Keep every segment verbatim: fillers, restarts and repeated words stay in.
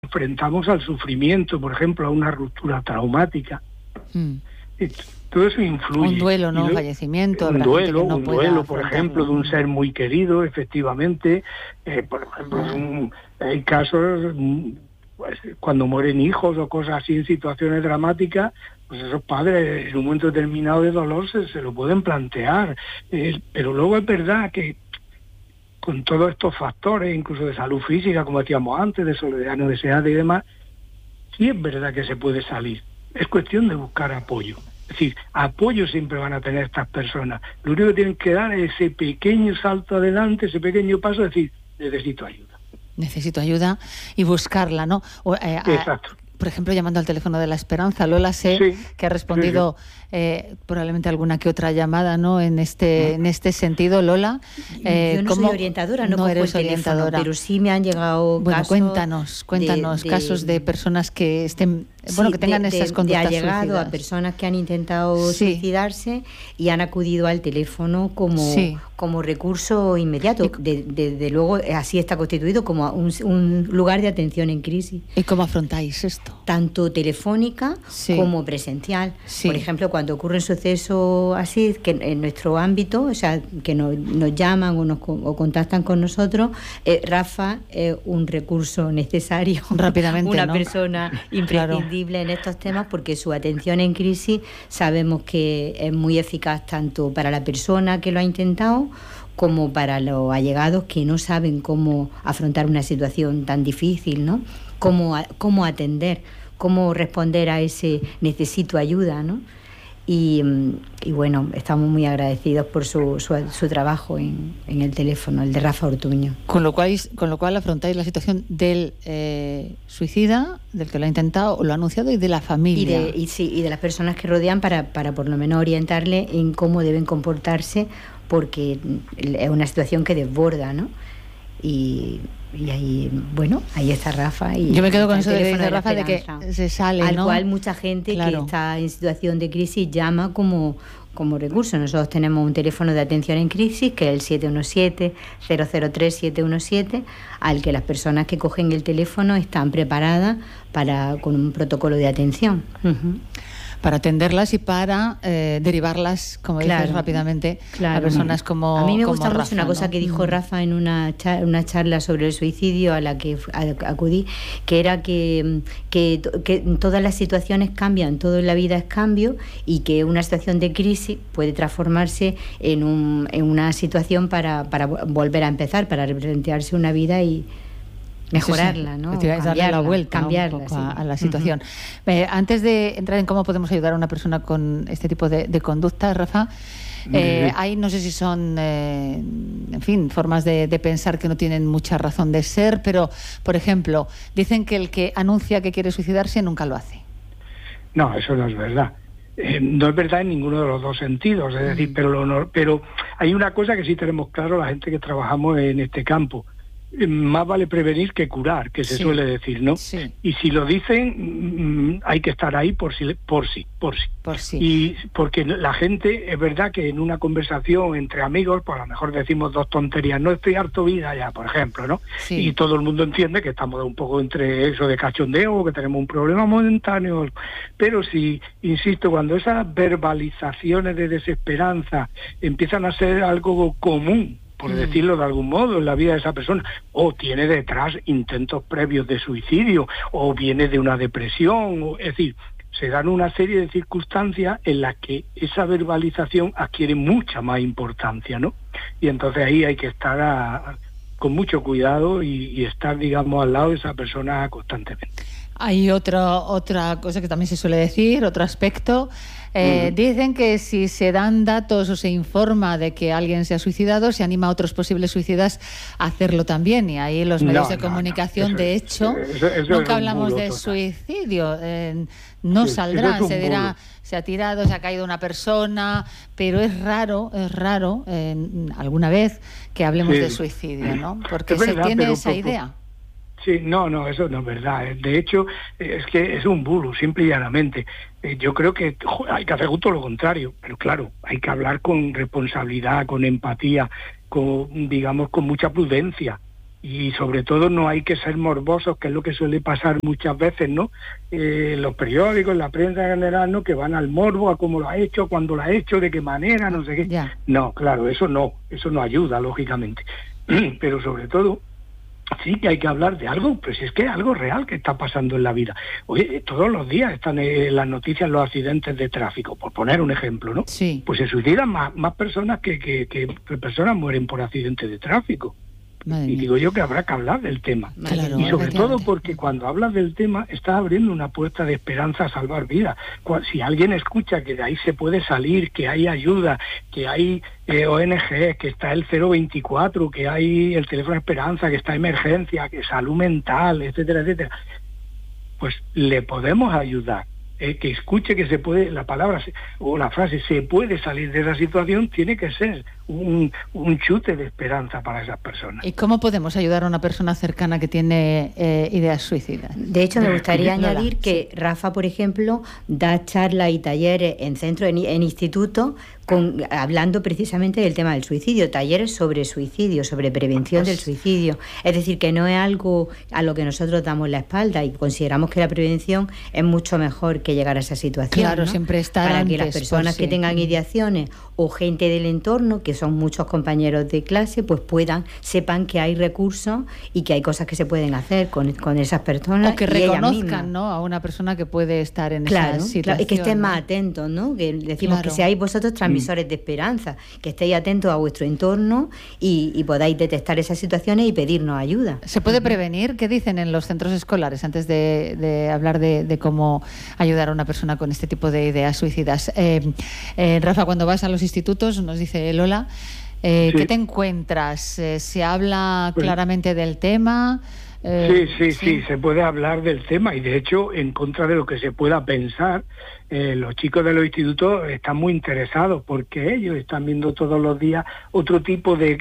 enfrentamos al sufrimiento, por ejemplo, a una ruptura traumática. Mm. Todo eso influye. Un duelo, ¿no? Un fallecimiento. Un duelo, no un duelo, por ejemplo, de un ser muy querido, efectivamente. Eh, por ejemplo, ah. un, hay casos, pues, cuando mueren hijos o cosas así en situaciones dramáticas, pues esos padres en un momento determinado de dolor se, se lo pueden plantear. Eh, pero luego es verdad que con todos estos factores, incluso de salud física, como decíamos antes, de soledad no deseada y demás, sí es verdad que se puede salir. Es cuestión de buscar apoyo. Es decir, apoyo siempre van a tener estas personas. Lo único que tienen que dar es ese pequeño salto adelante, ese pequeño paso, es decir, necesito ayuda. Necesito ayuda y buscarla, ¿no? O, eh, Exacto. A, por ejemplo, llamando al teléfono de la Esperanza. Lola sé sí, que ha respondido sí, sí. Eh, probablemente alguna que otra llamada, ¿no? En este en este sentido, Lola. Eh, Yo no soy orientadora, no, no cojo eres el teléfono, orientadora, pero sí me han llegado bueno, casos. Cuéntanos, cuéntanos de, casos de, de personas que estén, sí, bueno, que tengan de, esas de, conductas de allegado suicidas. A personas que han intentado sí. suicidarse y han acudido al teléfono como sí. como recurso inmediato. Desde de, de luego así está constituido como un, un lugar de atención en crisis. ¿Y cómo afrontáis esto? Tanto telefónica sí. como presencial. Sí. Por ejemplo, cuando ocurre un suceso así, que en nuestro ámbito, o sea, que nos, nos llaman o nos o contactan con nosotros, eh, Rafa es eh, un recurso necesario. Rápidamente, una ¿no? persona imprescindible claro. en estos temas, porque su atención en crisis sabemos que es muy eficaz tanto para la persona que lo ha intentado como para los allegados que no saben cómo afrontar una situación tan difícil, ¿no? Cómo, cómo atender, cómo responder a ese necesito ayuda, ¿no? Y, y bueno, estamos muy agradecidos por su, su, su trabajo en, en el teléfono, el de Rafa Ortuño. Con lo cual, con lo cual afrontáis la situación del eh, suicida, del que lo ha intentado o lo ha anunciado, y de la familia. Y de, y, sí, y de las personas que rodean para, para por lo menos orientarle en cómo deben comportarse, porque es una situación que desborda, ¿no? Y, y ahí, bueno, ahí está Rafa. Y yo me quedo con eso de que dice Rafa, de que se sale, al ¿no? cual mucha gente claro. que está en situación de crisis llama como, como recurso. Nosotros tenemos un teléfono de atención en crisis, que es el siete uno siete, cero cero tres, siete uno siete, al que las personas que cogen el teléfono están preparadas para con un protocolo de atención. Uh-huh. Para atenderlas y para eh, derivarlas, como claro, dices, rápidamente claro. a personas como A mí me como gusta Rafa, mucho una cosa ¿no? que dijo Rafa en una, char- una charla sobre el suicidio a la que acudí, que era que, que, que todas las situaciones cambian, todo en la vida es cambio, y que una situación de crisis puede transformarse en, un, en una situación para, para volver a empezar, para replantearse una vida y mejorarla, ¿no? Cambiarla, darle la vuelta, cambiarla, ¿no? Un poco sí. a, a la situación. Uh-huh. Eh, antes de entrar en cómo podemos ayudar a una persona con este tipo de, de conductas, Rafa, eh, uh-huh. hay, no sé si son, eh, en fin, formas de, de pensar que no tienen mucha razón de ser, pero, por ejemplo, dicen que el que anuncia que quiere suicidarse nunca lo hace. No, eso no es verdad. Eh, no es verdad en ninguno de los dos sentidos, es decir, uh-huh. pero, lo, pero hay una cosa que sí tenemos claro la gente que trabajamos en este campo. Más vale prevenir que curar, que se sí. suele decir, ¿no? Sí. Y si lo dicen, mmm, hay que estar ahí por si, por si, por si. Por si. Y porque la gente, es verdad que en una conversación entre amigos, pues a lo mejor decimos dos tonterías, no estoy harto vida ya, por ejemplo, ¿no? Sí. Y todo el mundo entiende que estamos un poco entre eso de cachondeo, que tenemos un problema momentáneo. Pero si, insisto, cuando esas verbalizaciones de desesperanza empiezan a ser algo común, por decirlo de algún modo, en la vida de esa persona, o tiene detrás intentos previos de suicidio, o viene de una depresión, o, es decir, se dan una serie de circunstancias en las que esa verbalización adquiere mucha más importancia, ¿no? Y entonces ahí hay que estar a, a, con mucho cuidado y, y estar, digamos, al lado de esa persona constantemente. Hay otra otra cosa que también se suele decir, otro aspecto. Eh, uh-huh. Dicen que si se dan datos o se informa de que alguien se ha suicidado, se anima a otros posibles suicidas a hacerlo también. Y ahí los medios no, de comunicación, no, no. Eso, de hecho, eso, eso nunca hablamos de total. suicidio. Eh, no sí, saldrán, se dirá, se ha tirado, se ha caído una persona, pero es raro, es raro, eh, alguna vez que hablemos sí. de suicidio, ¿no? Porque es se verdad, tiene esa poco. idea. Sí, no, no, eso no es verdad. De hecho, es que es un bulo, simple y llanamente. Yo creo que hay que hacer justo lo contrario, pero claro, hay que hablar con responsabilidad, con empatía, con, digamos, con mucha prudencia. Y sobre todo no hay que ser morbosos, que es lo que suele pasar muchas veces, ¿no? Eh, los periódicos, la prensa en general, ¿no? Que van al morbo, a cómo lo ha hecho, cuándo lo ha hecho, de qué manera, no sé qué. Ya. No, claro, eso no, eso no ayuda, lógicamente. Pero sobre todo, sí que hay que hablar de algo, pues es que es algo real que está pasando en la vida. Oye, todos los días están en las noticias los accidentes de tráfico, por poner un ejemplo, ¿no? Sí. Pues se suicidan más, más personas que, que, que personas mueren por accidentes de tráfico. Madre y mía. digo yo que habrá que hablar del tema. Claro, y sobre todo efectivamente. porque cuando hablas del tema estás abriendo una puerta de esperanza a salvar vidas. Cu- Si alguien escucha que de ahí se puede salir, que hay ayuda, que hay eh, O N G, que está el cero veinticuatro, que hay el teléfono de esperanza, que está emergencia, que salud mental, etcétera, etcétera, pues le podemos ayudar. Eh, que escuche que se puede, la palabra se- o la frase se puede salir de esa situación, tiene que ser un, un chute de esperanza para esas personas. ¿Y cómo podemos ayudar a una persona cercana que tiene eh, ideas suicidas? De hecho, me gustaría Lola, añadir que Rafa, por ejemplo, da charlas y talleres en centros, en, en institutos, con, hablando precisamente del tema del suicidio, talleres sobre suicidio, sobre prevención del suicidio. Es decir, que no es algo a lo que nosotros damos la espalda y consideramos que la prevención es mucho mejor que llegar a esa situación. Claro, ¿no? siempre estar Para que antes, las personas por que sí. tengan ideaciones o gente del entorno, que son muchos compañeros de clase, pues puedan, sepan que hay recursos y que hay cosas que se pueden hacer con, con esas personas. O que y ellas mismas. reconozcan, ¿no?, a una persona que puede estar en Claro, esa situación. claro, y que estén ¿no? más atentos, ¿no? Que decimos Claro. que seáis vosotros transmisores de esperanza, que estéis atentos a vuestro entorno y, y podáis detectar esas situaciones y pedirnos ayuda. ¿Se puede prevenir? ¿Qué dicen en los centros escolares antes de, de hablar de, de cómo ayudar a una persona con este tipo de ideas suicidas? Eh, eh, Rafa, cuando vas a los institutos, nos dice Lola, eh, Sí. ¿qué te encuentras? Eh, ¿Se habla Pues- claramente del tema? Eh, Sí, sí, sí, se puede hablar del tema y de hecho, en contra de lo que se pueda pensar, eh, los chicos de los institutos están muy interesados porque ellos están viendo todos los días otro tipo de,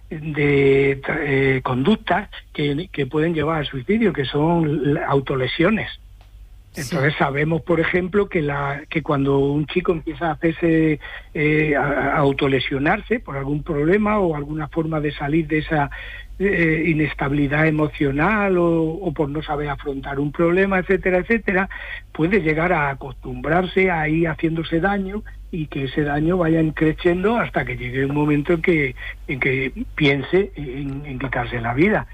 de eh, conductas que, que pueden llevar al suicidio, que son la- autolesiones. Entonces sabemos, por ejemplo, que la que cuando un chico empieza a hacerse eh, a, a autolesionarse por algún problema o alguna forma de salir de esa eh, inestabilidad emocional o, o por no saber afrontar un problema, etcétera, etcétera, puede llegar a acostumbrarse a ir haciéndose daño y que ese daño vaya creciendo hasta que llegue un momento en que en que piense en, en quitarse la vida.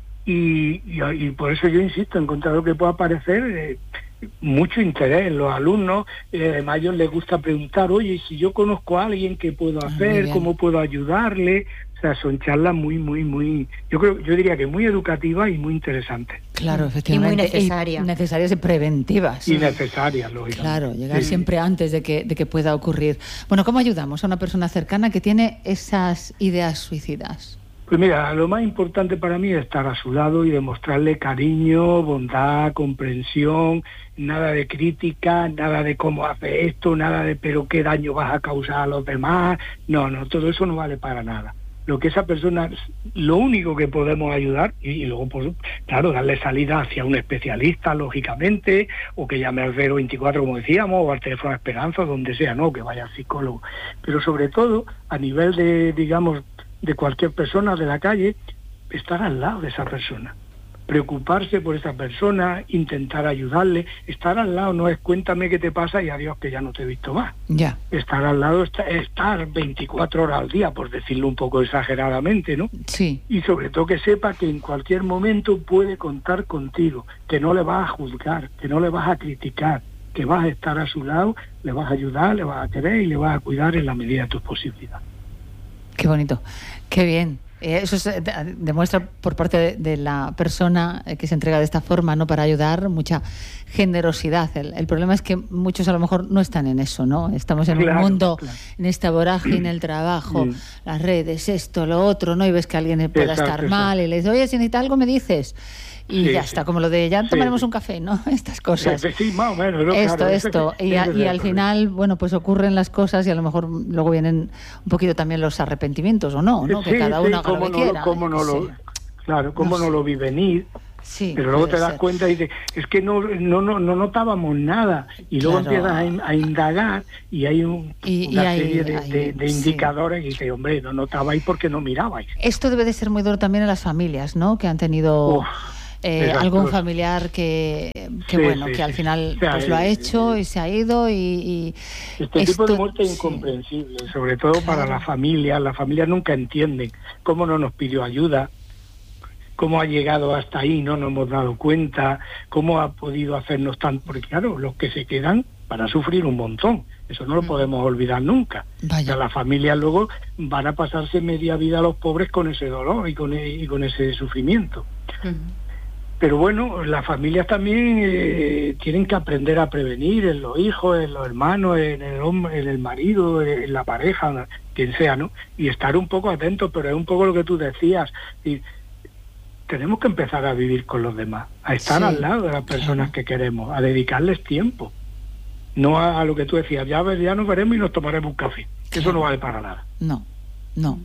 Y, y, y por eso yo insisto en contra de lo que pueda parecer eh, mucho interés en los alumnos. Eh, además a ellos les gusta preguntar, oye, si yo conozco a alguien, ¿qué puedo Ah, muy hacer? bien. ¿Cómo puedo ayudarle? O sea, son charlas muy, muy, muy, yo creo, yo diría que muy educativas y muy interesantes. Claro, efectivamente. Y muy necesarias. Y necesarias y preventivas. Y necesarias, lógicamente. Claro, llegar Sí. siempre antes de que, de que pueda ocurrir. Bueno, ¿cómo ayudamos a una persona cercana que tiene esas ideas suicidas? Pues mira, lo más importante para mí es estar a su lado y demostrarle cariño, bondad, comprensión, nada de crítica, nada de cómo hace esto, nada de pero qué daño vas a causar a los demás. No, no, todo eso no vale para nada. Lo que esa persona, lo único que podemos ayudar, y, y luego, pues, claro, darle salida hacia un especialista, lógicamente, o que llame al cero veinticuatro, como decíamos, o al teléfono de Esperanza, donde sea, no, que vaya al psicólogo. Pero sobre todo, a nivel de, digamos, de cualquier persona de la calle, estar al lado de esa persona, preocuparse por esa persona, intentar ayudarle. Estar al lado no es cuéntame qué te pasa y adiós que ya no te he visto más. Ya. Estar al lado es estar veinticuatro horas al día, por decirlo un poco exageradamente, ¿no? Sí. Y sobre todo que sepa que en cualquier momento puede contar contigo, que no le vas a juzgar, que no le vas a criticar, que vas a estar a su lado, le vas a ayudar, le vas a querer y le vas a cuidar en la medida de tus posibilidades. Qué bonito, qué bien. Eh, Eso se de- demuestra por parte de, de la persona eh, que se entrega de esta forma, ¿no?, para ayudar, mucha generosidad. El, el problema es que muchos a lo mejor no están en eso, ¿no? Estamos en Claro, un mundo, claro. en esta vorágine, el trabajo, Mm. las redes, esto, lo otro, ¿no? Y ves que alguien pueda Exacto, estar exacto. mal y le dices, oye, si necesitas algo me dices. Y Sí, ya sí. está, como lo de ya Sí, tomaremos sí. un café, ¿no? Estas cosas. Sí, sí, más o menos, ¿no? Esto, Claro, ese- esto. Y, a- ese es y el al problema. final, bueno, pues ocurren las cosas y a lo mejor luego vienen un poquito también los arrepentimientos o no, ¿no? Sí, que cada sí, uno haga lo cómo que no lo- quiera. cómo no Sí. lo, claro, cómo No no sé. lo vi venir. Sí, pero luego te das ser. cuenta y dices, es que no no no, no notábamos nada, y luego Claro. empiezas a, a indagar y hay un, y, una y hay, serie de, hay, de, de sí. indicadores y dices, hombre, no notabais porque no mirabais. Esto debe de ser muy duro también en las familias, ¿no? Que han tenido Uf, eh, algún familiar que, que sí, bueno, sí, que sí. al final O sea, pues lo ha eh, hecho eh, y se ha ido y... y este esto, tipo de muerte es sí. incomprensible, sobre todo Claro. para las familias. Las familias nunca entienden cómo no nos pidió ayuda, cómo ha llegado hasta ahí, no nos hemos dado cuenta, cómo ha podido hacernos tan... Porque claro, los que se quedan van a sufrir un montón, eso no lo Mm. podemos olvidar nunca. Vaya. O sea, las familias luego van a pasarse media vida los pobres con ese dolor y con, e- y con ese sufrimiento. Ujú. Pero bueno, las familias también eh, tienen que aprender a prevenir en los hijos, en los hermanos, en el hombre, en el marido, en la pareja, quien sea, ¿no? Y estar un poco atentos, pero es un poco lo que tú decías. Y tenemos que empezar a vivir con los demás, a estar Sí, al lado de las personas claro. que queremos, a dedicarles tiempo. No a, a lo que tú decías, ya, ver- ya nos veremos y nos tomaremos un café. Que Eso Claro. no vale para nada. No, no.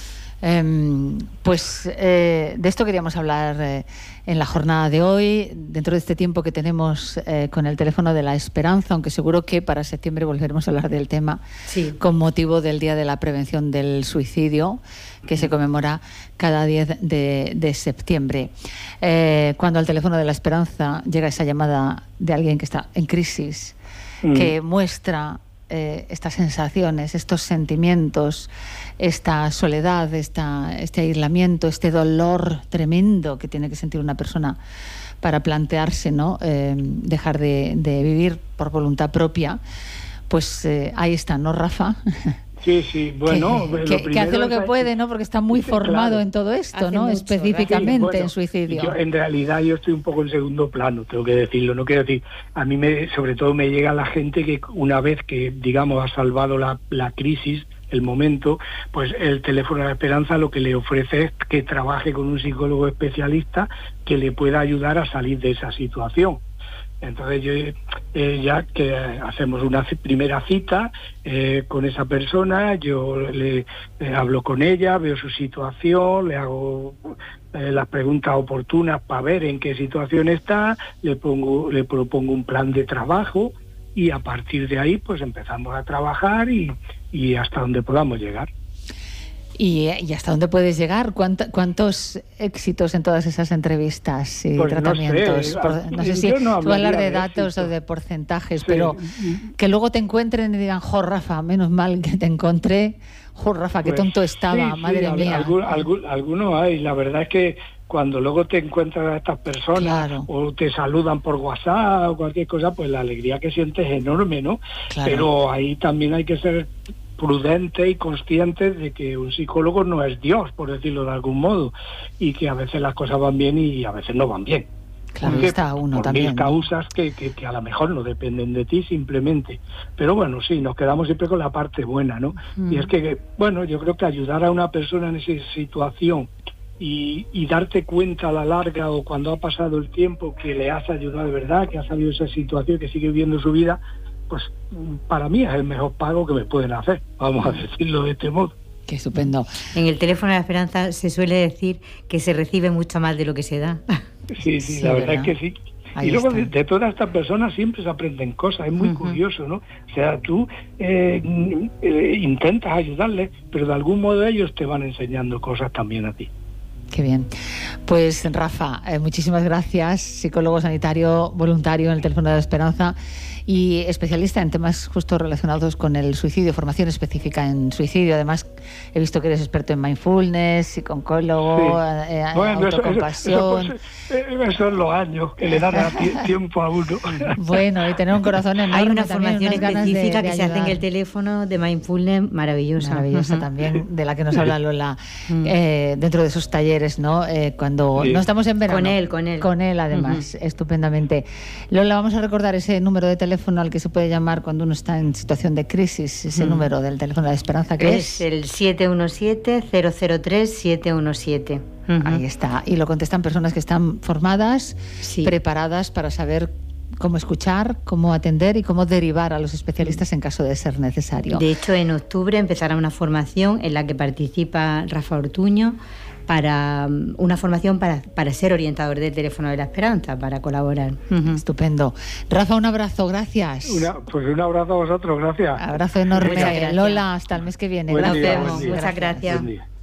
Em, pues eh, de esto queríamos hablar eh, en la jornada de hoy, dentro de este tiempo que tenemos eh, con el teléfono de la esperanza, aunque seguro que para septiembre volveremos a hablar del tema, Sí. con motivo del Día de la Prevención del Suicidio, que se conmemora cada diez de, de septiembre. Eh, cuando al teléfono de la esperanza llega esa llamada de alguien que está en crisis, Mm. que muestra eh, estas sensaciones, estos sentimientos, esta soledad, esta, este aislamiento, este dolor tremendo que tiene que sentir una persona para plantearse, ¿no? Eh, dejar de, de vivir por voluntad propia, pues eh, ahí está, ¿no, Rafa? Sí, sí, bueno... que, lo que- que hace lo que primero es- puede, ¿no? Porque está muy Sí, formado claro. en todo esto, Hace ¿no? mucho, Específicamente Sí, bueno, en suicidio. yo, en realidad yo estoy un poco en segundo plano, tengo que decirlo. No quiero decir, a mí me, sobre todo me llega la gente que una vez que, digamos, ha salvado la, la crisis, el momento, pues el teléfono de la esperanza lo que le ofrece es que trabaje con un psicólogo especialista que le pueda ayudar a salir de esa situación. Entonces yo eh, ya que hacemos una c- primera cita eh, con esa persona, yo le, le hablo con ella, veo su situación, le hago eh, las preguntas oportunas para ver en qué situación está, le pongo, le propongo un plan de trabajo y a partir de ahí pues empezamos a trabajar y, y hasta donde podamos llegar. ¿Y, y hasta dónde puedes llegar? ¿Cuánto- ¿Cuántos éxitos en todas esas entrevistas y Pues no tratamientos? sé, Por- no sé si yo no tú hablar hablaría de de datos éxito. o de porcentajes, Sí. pero que luego te encuentren y digan, jo, Rafa, menos mal que te encontré, jo, Rafa, qué Pues, tonto estaba, sí, madre sí, al- mía. algún- algún- algunos hay, la verdad es que cuando luego te encuentras a estas personas Claro. o te saludan por WhatsApp o cualquier cosa, pues la alegría que sientes es enorme, ¿no? Claro. Pero ahí también hay que ser prudente y consciente de que un psicólogo no es Dios, por decirlo de algún modo, y que a veces las cosas van bien y a veces no van bien. Claro, ¿Por qué? está uno por también, mil ¿no? causas que, que, que a lo mejor no dependen de ti simplemente. Pero bueno, sí, nos quedamos siempre con la parte buena, ¿no? Mm. Y es que, bueno, yo creo que ayudar a una persona en esa situación y, y darte cuenta a la larga o cuando ha pasado el tiempo que le has ayudado de verdad, que ha salido de esa situación, que sigue viviendo su vida, pues para mí es el mejor pago que me pueden hacer, vamos a decirlo de este modo. Qué estupendo. En el teléfono de la esperanza se suele decir que se recibe mucho más de lo que se da. Sí, sí, Sí, la verdad, ¿verdad? es que sí. Ahí y luego está. de, de todas estas personas siempre se aprenden cosas, es muy Ujú. curioso, ¿no? O sea, tú eh, mm, eh, intentas ayudarles, pero de algún modo ellos te van enseñando cosas también a ti. Qué bien. Pues Rafa, eh, muchísimas gracias, psicólogo sanitario voluntario en el teléfono de la esperanza y especialista en temas justo relacionados con el suicidio, formación específica en suicidio. Además, he visto que eres experto en mindfulness, psicólogo, Sí. eh, Bueno, eso, eso, autocompasión. eso, pues, eh, esos son los años que le dan a ti- tiempo a uno. Bueno, y tener un corazón enorme. Hay una también, formación unas ganas de- específica de que se hace en ayudar. el teléfono de mindfulness maravillosa. Maravillosa Ujú. también, de la que nos habla Lola, Mm. eh, dentro de esos talleres, ¿no? Eh, cuando Sí. no estamos en verano. Con él, con él. Con él, además, estupendamente. Lola, vamos a recordar ese número de teléfono al que se puede llamar cuando uno está en situación de crisis, ese Mm. número del teléfono de la esperanza, que Es es... el siete uno siete, cero cero tres, siete uno siete. Ujú. Ahí está. Y lo contestan personas que están formadas, Sí. preparadas para saber cómo escuchar, cómo atender y cómo derivar a los especialistas en caso de ser necesario. De hecho, en octubre empezará una formación en la que participa Rafa Ortuño para una formación para, para ser orientador del teléfono de la esperanza, para colaborar. Uh-huh. Estupendo. Rafa, un abrazo, gracias. Una, pues un abrazo a vosotros, gracias. Abrazo enorme. Lola, hasta el mes que viene. Buen Nos día, vemos. buen día. Muchas gracias. Buen día.